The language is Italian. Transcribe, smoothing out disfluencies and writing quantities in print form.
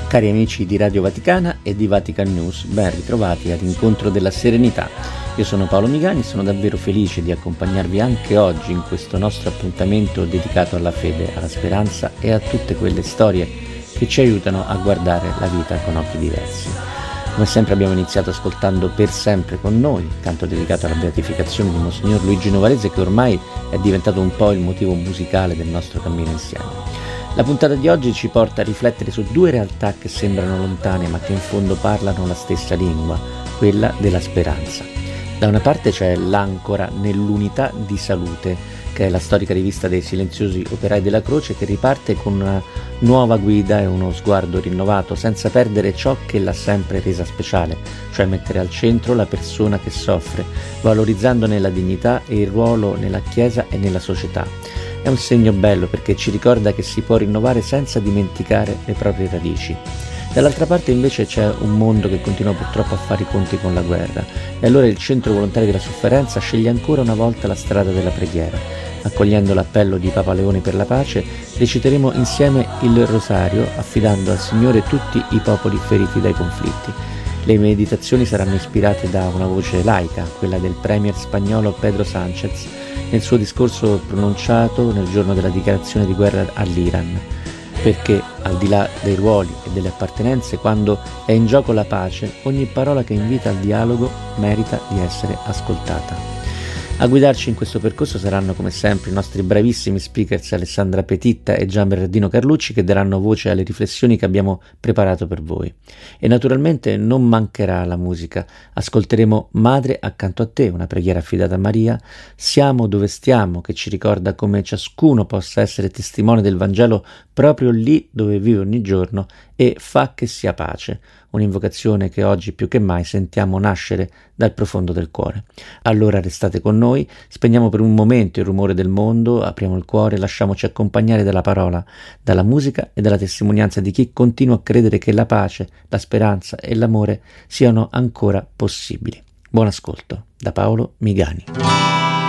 Cari amici di Radio Vaticana e di Vatican News, ben ritrovati all'incontro della serenità. Io sono Paolo Migani e sono davvero felice di accompagnarvi anche oggi in questo nostro appuntamento dedicato alla fede, alla speranza e a tutte quelle storie che ci aiutano a guardare la vita con occhi diversi. Come sempre abbiamo iniziato ascoltando Per sempre con noi, canto dedicato alla beatificazione di Monsignor Luigi Novarese, che ormai è diventato un po' il motivo musicale del nostro cammino insieme. La puntata di oggi ci porta a riflettere su due realtà che sembrano lontane ma che in fondo parlano la stessa lingua, quella della speranza. Da una parte c'è l'Ancora nell'unità di salute, che è la storica rivista dei silenziosi operai della croce, che riparte con una nuova guida e uno sguardo rinnovato, senza perdere ciò che l'ha sempre resa speciale, cioè mettere al centro la persona che soffre, valorizzandone la dignità e il ruolo nella Chiesa e nella società. È un segno bello perché ci ricorda che si può rinnovare senza dimenticare le proprie radici. Dall'altra parte invece c'è un mondo che continua purtroppo a fare i conti con la guerra, e allora il Centro Volontari della Sofferenza sceglie ancora una volta la strada della preghiera. Accogliendo l'appello di Papa Leone per la pace, reciteremo insieme il Rosario, affidando al Signore tutti i popoli feriti dai conflitti. Le meditazioni saranno ispirate da una voce laica, quella del premier spagnolo Pedro Sánchez, nel suo discorso pronunciato nel giorno della dichiarazione di guerra all'Iran, perché al di là dei ruoli e delle appartenenze, quando è in gioco la pace, ogni parola che invita al dialogo merita di essere ascoltata. A guidarci in questo percorso saranno come sempre i nostri bravissimi speakers Alessandra Petitta e Gian Bernardino Carlucci, che daranno voce alle riflessioni che abbiamo preparato per voi. E naturalmente non mancherà la musica. Ascolteremo Madre accanto a te, una preghiera affidata a Maria, Siamo dove stiamo, che ci ricorda come ciascuno possa essere testimone del Vangelo proprio lì dove vive ogni giorno, e Fa che sia pace, un'invocazione che oggi più che mai sentiamo nascere dal profondo del cuore. Allora restate con noi, spegniamo per un momento il rumore del mondo, apriamo il cuore, lasciamoci accompagnare dalla parola, dalla musica e dalla testimonianza di chi continua a credere che la pace, la speranza e l'amore siano ancora possibili. Buon ascolto da Paolo Migani.